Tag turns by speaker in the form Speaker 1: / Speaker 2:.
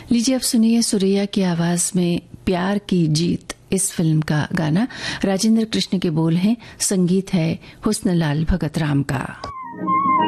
Speaker 1: लीजिए अब सुनिए सुरैया की आवाज में प्यार की जीत इस फिल्म का गाना। राजेंद्र कृष्ण के बोल हैं, संगीत है हुस्नलाल भगत राम का।